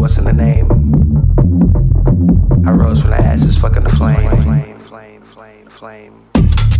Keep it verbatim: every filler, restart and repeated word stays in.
what's in the name? I rose from the ashes, fucking the flame. Flame, flame, flame, flame.